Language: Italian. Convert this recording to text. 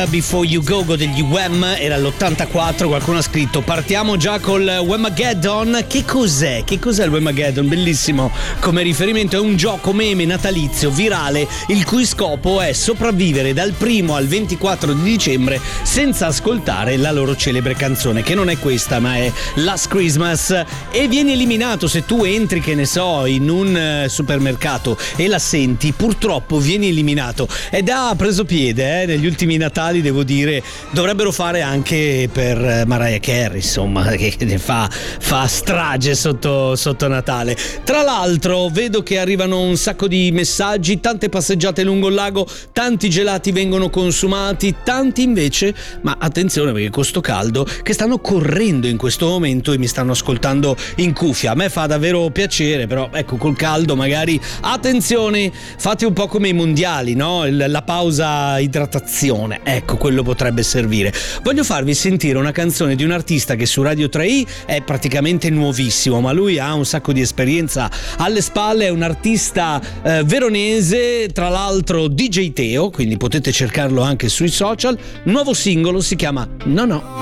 Before You Go degli Wham, era l'84. Qualcuno ha scritto partiamo già col Whamageddon. Che cos'è? Che cos'è il Whamageddon? Bellissimo come riferimento, è un gioco meme natalizio virale il cui scopo è sopravvivere dal 1 al 24 di dicembre senza ascoltare la loro celebre canzone, che non è questa ma è Last Christmas, e vieni eliminato se tu entri, che ne so, in un supermercato e la senti, purtroppo vieni eliminato. Ed ha preso piede negli ultimi Natali, devo dire. Dovrebbero fare anche per Mariah Carey, insomma, che ne fa strage sotto Natale. Tra l'altro vedo che arrivano un sacco di messaggi, tante passeggiate lungo il lago, tanti gelati vengono consumati, tanti invece, ma attenzione perché con sto caldo, che stanno correndo in questo momento e mi stanno ascoltando in cuffia. A me fa davvero piacere, però ecco, col caldo magari attenzione, fate un po' come i mondiali, no? La pausa idratazione, ecco, quello potrebbe servire. Voglio farvi sentire una canzone di un artista che su Radio 3i è praticamente nuovissimo, ma lui ha un sacco di esperienza alle spalle, è un artista veronese, tra l'altro DJ Teo, quindi potete cercarlo anche sui social. Nuovo singolo si chiama No No.